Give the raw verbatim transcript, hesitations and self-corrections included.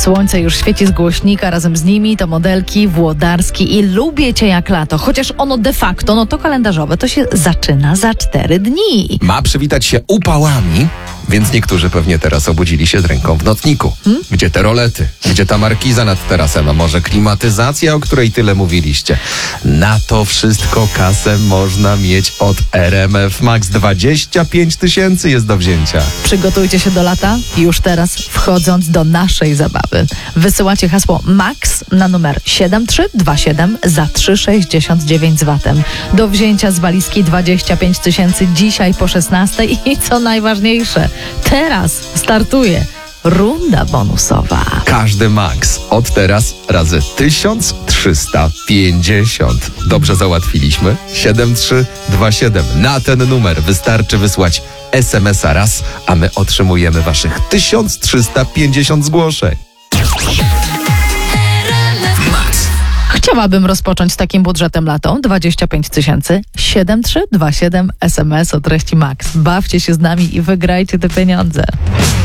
Słońce już świeci z głośnika, razem z nimi to modelki Włodarski i Lubię Cię jak lato. Chociaż ono de facto, no to kalendarzowe, to się zaczyna za cztery dni. Ma przywitać się upałami, więc niektórzy pewnie teraz obudzili się z ręką w nocniku. Hmm? Gdzie te rolety? Gdzie ta markiza nad tarasem? A może klimatyzacja, o której tyle mówiliście? Na to wszystko kasę można mieć od R M F Max. dwadzieścia pięć tysięcy jest do wzięcia. Przygotujcie się do lata już teraz, wchodząc do naszej zabawy. Wysyłacie hasło MAX na numer siedem trzy dwa siedem za trzy sześćdziesiąt dziewięć z vatem. Do wzięcia z walizki dwadzieścia pięć tysięcy dzisiaj po szesnastej i co najważniejsze, teraz startuje runda bonusowa. Każdy Max od teraz razy tysiąc trzysta pięćdziesiąt. Dobrze załatwiliśmy? siedem trzy dwa siedem. Na ten numer wystarczy wysłać es em es a raz, a my otrzymujemy waszych tysiąc trzysta pięćdziesiąt zgłoszeń. Chciałabym rozpocząć z takim budżetem lato. dwadzieścia pięć tysięcy. siedem trzy dwa siedem es em es o treści MAX. Bawcie się z nami i wygrajcie te pieniądze.